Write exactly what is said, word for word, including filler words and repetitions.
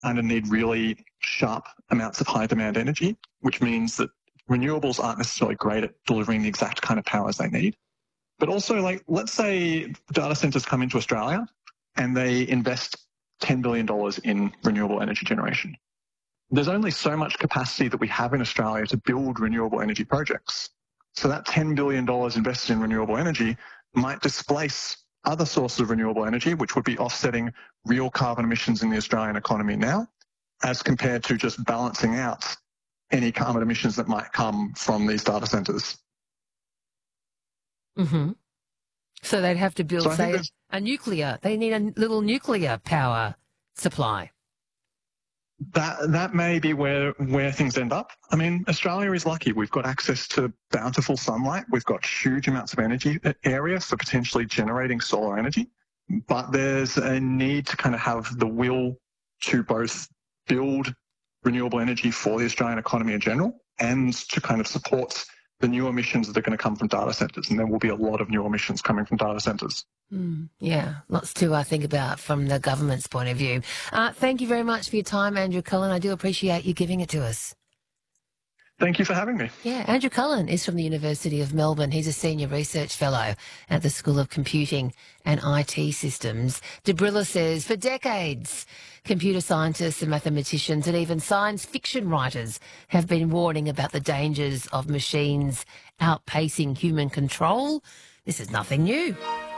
kind of need really sharp amounts of high demand energy, which means that renewables aren't necessarily great at delivering the exact kind of powers they need. But also, like, let's say data centers come into Australia and they invest ten billion dollars in renewable energy generation. There's only so much capacity that we have in Australia to build renewable energy projects. So that ten billion dollars invested in renewable energy might displace other sources of renewable energy, which would be offsetting real carbon emissions in the Australian economy now, as compared to just balancing out any carbon emissions that might come from these data centers. Mm-hmm. So they'd have to build, so say, a nuclear. They need a little nuclear power supply. That that may be where where things end up. I mean, Australia is lucky. We've got access to bountiful sunlight. We've got huge amounts of energy area for potentially generating solar energy. But there's a need to kind of have the will to both build renewable energy for the Australian economy in general and to kind of support the new emissions that are going to come from data centres. And there will be a lot of new emissions coming from data centres. Mm, yeah, lots to uh, think about from the government's point of view. Uh, thank you very much for your time, Andrew Cullen. I do appreciate you giving it to us. Thank you for having me. Yeah, Andrew Cullen is from the University of Melbourne. He's a senior research fellow at the School of Computing and I T Systems. Debrilla says, for decades, computer scientists and mathematicians and even science fiction writers have been warning about the dangers of machines outpacing human control. This is nothing new.